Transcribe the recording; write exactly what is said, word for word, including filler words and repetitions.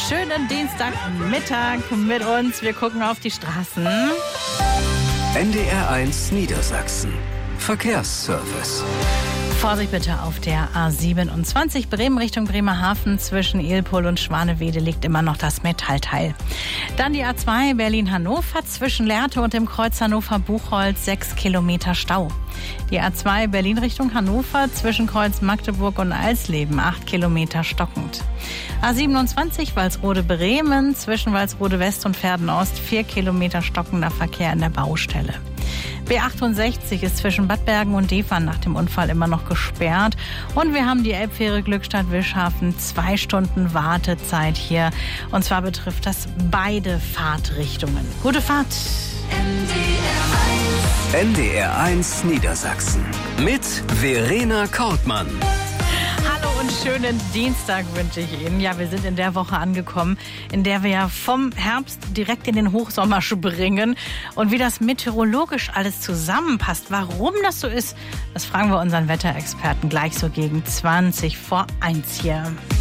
schönen Dienstagmittag mit uns. Wir gucken auf die Straßen. N D R eins Niedersachsen. Verkehrsservice. Vorsicht bitte auf der A siebenundzwanzig Bremen Richtung Bremerhaven. Zwischen Ilpol und Schwanewede liegt immer noch das Metallteil. Dann die A zwei Berlin-Hannover zwischen Lehrte und dem Kreuz Hannover-Buchholz sechs Kilometer Stau. Die A zwei Berlin Richtung Hannover zwischen Kreuz Magdeburg und Alsleben acht Kilometer stockend. A siebenundzwanzig Walsrode-Bremen zwischen Walsrode West und Verden Ost vier Kilometer stockender Verkehr in der Baustelle. B achtundsechzig ist zwischen Bad Bergen und Devern nach dem Unfall immer noch gesperrt. Und wir haben die Elbfähre Glückstadt-Wischhafen. Zwei Stunden Wartezeit hier. Und zwar betrifft das beide Fahrtrichtungen. Gute Fahrt. N D R eins Niedersachsen. Mit Verena Kortmann. Hallo und schönen Dienstag wünsche ich Ihnen. Ja, wir sind in der Woche angekommen, in der wir ja vom Herbst direkt in den Hochsommer springen. Und wie das meteorologisch alles zusammenpasst, warum das so ist, das fragen wir unseren Wetterexperten gleich so gegen zwanzig vor eins hier.